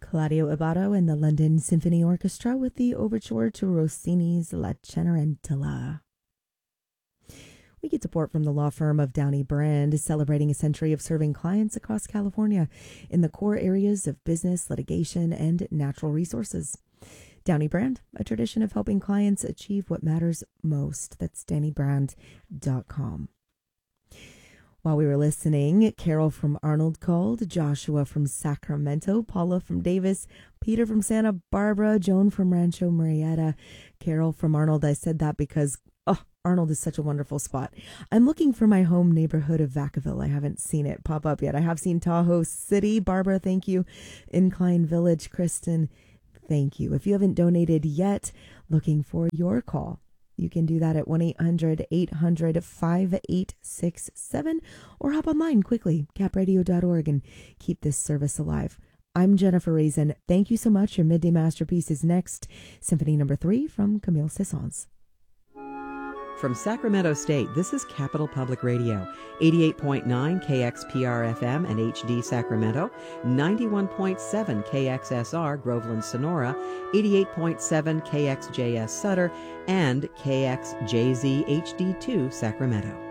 Claudio Abbado and the London Symphony Orchestra with the overture to Rossini's La Cenerentola. We get support from the law firm of Downey Brand, celebrating a century of serving clients across California in the core areas of business, litigation, and natural resources. Downey Brand, a tradition of helping clients achieve what matters most. That's DowneyBrand.com. While we were listening, Carol from Arnold called, Joshua from Sacramento, Paula from Davis, Peter from Santa Barbara, Joan from Rancho Murrieta, Carol from Arnold. I said that because, Arnold is such a wonderful spot. I'm looking for my home neighborhood of Vacaville. I haven't seen it pop up yet. I have seen Tahoe City. Barbara, thank you. Incline Village, Kristen, thank you. If you haven't donated yet, looking for your call. You can do that at 1-800-800-5867 or hop online quickly, capradio.org, and keep this service alive. I'm Jennifer Raisin. Thank you so much. Your Midday Masterpiece is next. Symphony No. 3 from Camille Saint-Saëns. From Sacramento State, this is Capital Public Radio, 88.9 KXPR-FM and HD Sacramento, 91.7 KXSR Groveland Sonora, 88.7 KXJS Sutter, and KXJZ HD2 Sacramento.